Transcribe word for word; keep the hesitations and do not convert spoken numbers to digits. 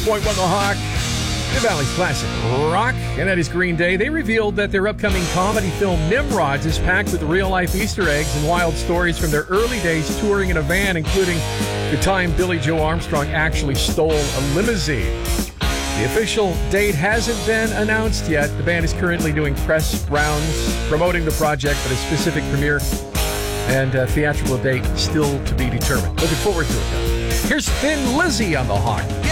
point one The Hawk, the Valley's classic rock, and that is Green Day. They revealed that their upcoming comedy film Nimrods is packed with real-life Easter eggs and wild stories from their early days touring in a van, including the time Billy Joe Armstrong actually stole a limousine. The official date hasn't been announced yet. The band is currently doing press rounds, promoting the project, but a specific premiere and a theatrical date still to be determined. Looking forward to it, though. Here's Thin Lizzy on The Hawk.